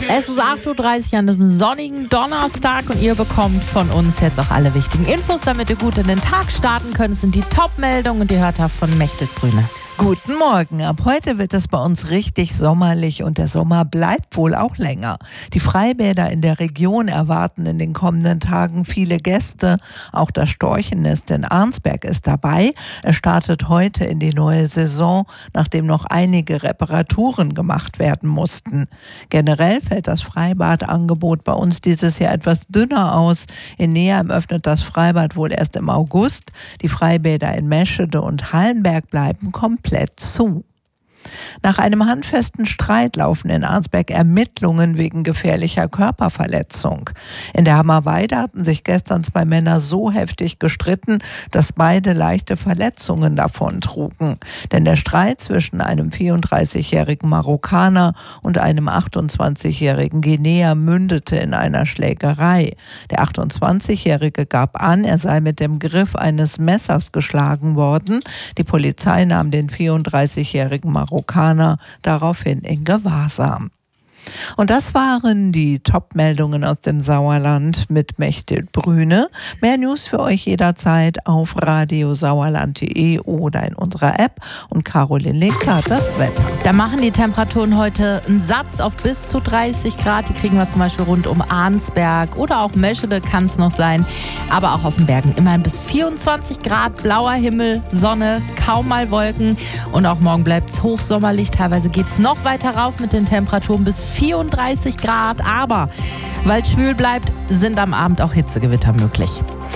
Es ist 8.30 Uhr an einem sonnigen Donnerstag und ihr bekommt von uns jetzt auch alle wichtigen Infos, damit ihr gut in den Tag starten könnt. Es sind die Top-Meldungen und ihr hört von Mechthild Brüne. Guten Morgen. Ab heute wird es bei uns richtig sommerlich und der Sommer bleibt wohl auch länger. Die Freibäder in der Region erwarten in den kommenden Tagen viele Gäste. Auch das Storchennest in Arnsberg ist dabei. Es startet heute in die neue Saison, nachdem noch einige Reparaturen gemacht werden mussten. Generell fällt das Freibadangebot bei uns dieses Jahr etwas dünner aus. In Neheim öffnet das Freibad wohl erst im August. Die Freibäder in Meschede und Hallenberg bleiben komplett zu. Nach einem handfesten Streit laufen in Arnsberg Ermittlungen wegen gefährlicher Körperverletzung. In der Hammerweide hatten sich gestern zwei Männer so heftig gestritten, dass beide leichte Verletzungen davontrugen. Denn der Streit zwischen einem 34-jährigen Marokkaner und einem 28-jährigen Guineer mündete in einer Schlägerei. Der 28-jährige gab an, er sei mit dem Griff eines Messers geschlagen worden. Die Polizei nahm den 34-jährigen Marokkaner daraufhin in Gewahrsam. Und das waren die Top-Meldungen aus dem Sauerland mit Mechthild Brüne. Mehr News für euch jederzeit auf radiosauerland.de oder in unserer App. Und Caroline Linke hat das Wetter. Da machen die Temperaturen heute einen Satz auf bis zu 30 Grad. Die kriegen wir zum Beispiel rund um Arnsberg oder auch Meschede kann es noch sein. Aber auch auf den Bergen immerhin bis 24 Grad, blauer Himmel, Sonne, kaum mal Wolken. Und auch morgen bleibt es hochsommerlich. Teilweise geht es noch weiter rauf mit den Temperaturen bis 34 Grad, aber weil es schwül bleibt, sind am Abend auch Hitzegewitter möglich.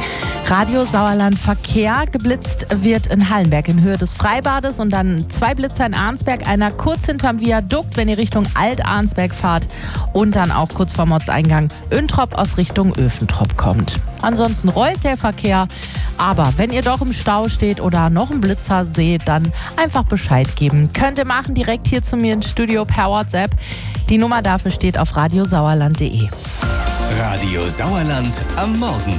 Radio Sauerland Verkehr. Geblitzt wird in Hallenberg in Höhe des Freibades und dann 2 Blitzer in Arnsberg, einer kurz hinterm Viadukt, wenn ihr Richtung Alt-Arnsberg fahrt und dann auch kurz vor Motzeingang Öntrop aus Richtung Öfentrop kommt. Ansonsten rollt der Verkehr, aber wenn ihr doch im Stau steht oder noch einen Blitzer seht, dann einfach Bescheid geben. Könnt ihr machen, direkt hier zu mir ins Studio per WhatsApp. Die Nummer dafür steht auf radiosauerland.de. Radio Sauerland am Morgen.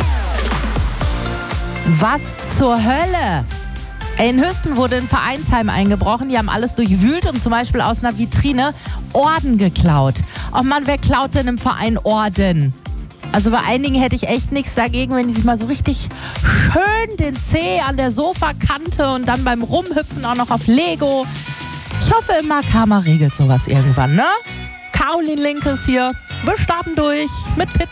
Was zur Hölle? In Hüsten wurde ein Vereinsheim eingebrochen. Die haben alles durchwühlt und zum Beispiel aus einer Vitrine Orden geklaut. Oh Mann, wer klaut denn im Verein Orden? Also bei einigen hätte ich echt nichts dagegen, wenn die sich mal so richtig schön den Zeh an der Sofakante und dann beim Rumhüpfen auch noch auf Lego. Ich hoffe immer, Karma regelt sowas irgendwann, ne? Caroline Linke ist hier. Wir starten durch mit Pit